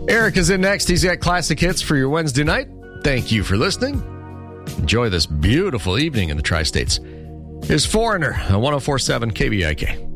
Eric is in next. He's got classic hits for your Wednesday night. Thank you for listening. Enjoy this beautiful evening in the Tri-States. Here's Foreigner on 104.7 KBIK.